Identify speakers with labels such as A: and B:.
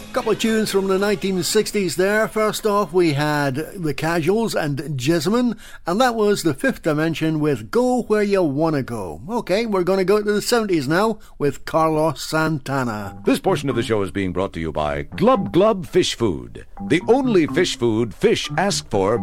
A: Couple of tunes from the 1960s there. First off, we had The Casuals and Jessamine, and that was The Fifth Dimension with Go Where You Wanna Go. Okay, we're going to go to the 70s now with Carlos Santana.
B: This portion of the show is being brought to you by Glub Glub Fish Food, the only fish food fish ask for